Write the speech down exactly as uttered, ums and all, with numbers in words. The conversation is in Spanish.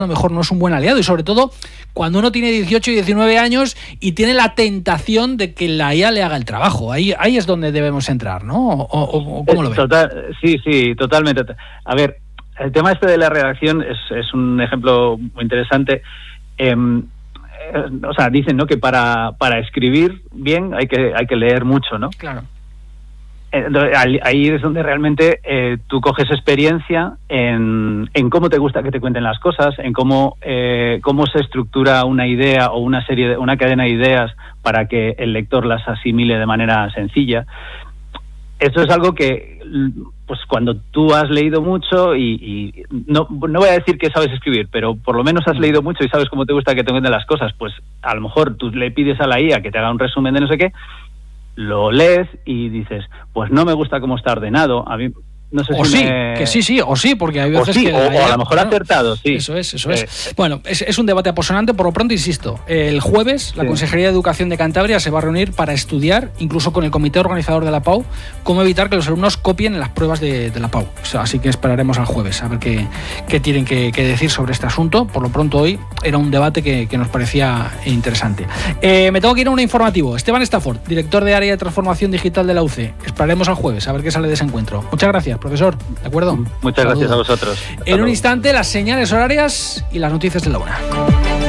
a lo mejor no es un buen aliado, y sobre todo cuando uno tiene dieciocho y diecinueve años y tiene la tentación de que la I A le haga el trabajo. Ahí ahí es donde debemos entrar, ¿no? ¿O, o, o cómo lo ves? Total, sí, sí, totalmente. A ver, el tema este de la redacción es, es un ejemplo muy interesante. Eh, eh, o sea, dicen, ¿no?, que para, para escribir bien hay que, hay que leer mucho, ¿no? Claro. Ahí es donde realmente eh, tú coges experiencia en, en cómo te gusta que te cuenten las cosas, en cómo eh, cómo se estructura una idea o una serie de, una cadena de ideas para que el lector las asimile de manera sencilla. Esto es algo que, pues, cuando tú has leído mucho y, y no, no voy a decir que sabes escribir, pero por lo menos has leído mucho y sabes cómo te gusta que te cuenten las cosas, pues a lo mejor tú le pides a la I A que te haga un resumen de no sé qué, lo lees y dices, pues no me gusta cómo está ordenado. A mí no sé o si sí, me... que sí, sí, o sí, porque hay veces o sí, que... O, o a lo mejor bueno, acertado, sí. Eso es, eso eh, es. Bueno, es, es un debate apasionante. Por lo pronto, insisto, el jueves la sí. Consejería de Educación de Cantabria se va a reunir para estudiar, incluso con el comité organizador de la P A U, cómo evitar que los alumnos copien en las pruebas de, de la P A U. O sea, así que esperaremos al jueves a ver qué, qué tienen que, que decir sobre este asunto. Por lo pronto, hoy era un debate que, que nos parecía interesante. Eh, me tengo que ir a un informativo. Esteban Stafford, director de Área de Transformación Digital de la U C E. Esperaremos al jueves a ver qué sale de ese encuentro. Muchas gracias, profesor. ¿De acuerdo? Muchas Saludos. Gracias a vosotros. Hasta en un luego. instante, las señales horarias y las noticias de la una.